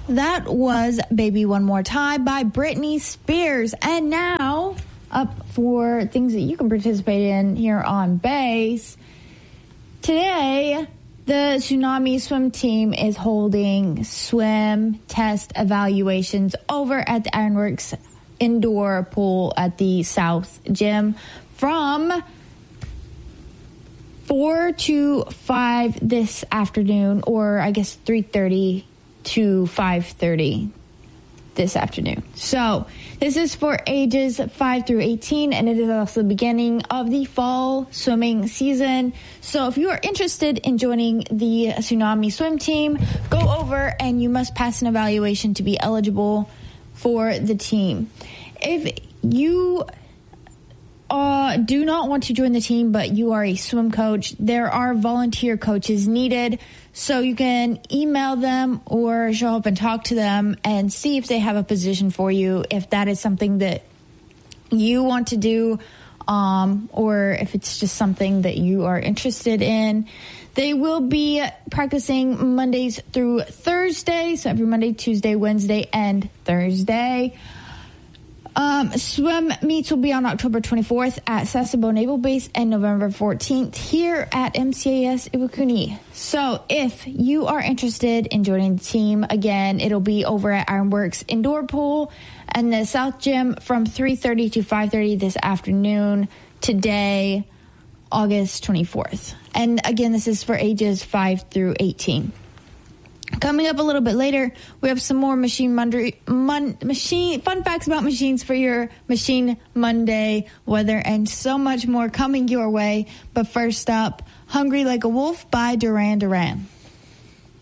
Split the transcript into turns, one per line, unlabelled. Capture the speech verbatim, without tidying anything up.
That was Baby One More Time by Britney Spears. And now, up for things that you can participate in here on base. Today, the Tsunami swim team is holding swim test evaluations over at the Ironworks indoor pool at the South Gym from four to five this afternoon, or I guess three thirty to five thirty this afternoon. So this is for ages five through eighteen, and it is also the beginning of the fall swimming season. So if you are interested in joining the Tsunami swim team, go over and you must pass an evaluation to be eligible for the team. If you uh, do not want to join the team, but you are a swim coach, there are volunteer coaches needed. So you can email them or show up and talk to them and see if they have a position for you, if that is something that you want to do, um, or if it's just something that you are interested in. They will be practicing Mondays through Thursday, so every Monday, Tuesday, Wednesday, and Thursday. Um, swim meets will be on October twenty-fourth at Sasebo Naval Base and November fourteenth here at M C A S Iwakuni. So if you are interested in joining the team, again, it'll be over at Ironworks Indoor Pool and the South Gym from three thirty to five thirty this afternoon, today, August twenty-fourth. And again, this is for ages five through eighteen. Coming up a little bit later, we have some more Machine Monday, mon, machine fun facts about machines for your Machine Monday weather, and so much more coming your way. But first up, Hungry Like a Wolf by Duran Duran.